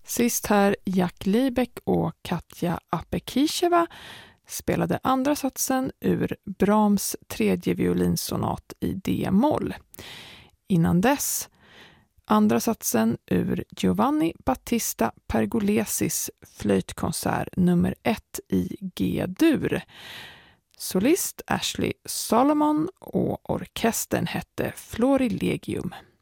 Sist här Jack Liebeck och Katja Apekisheva spelade andra satsen ur Brahms tredje violinsonat i D-moll. Innan dess andra satsen ur Giovanni Battista Pergolesis flöjtkonsert nummer 1 i G-dur. Solist Ashley Solomon och orkestern hette Florilegium.